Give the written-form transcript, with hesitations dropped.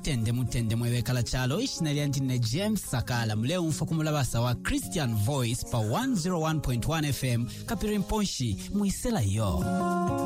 mutende mwebekala chalo ishinali ndine James Sakala mleo mfo kumulabasa wa Christian Voice pa 101.1 FM Kapirimponshi muisela yo.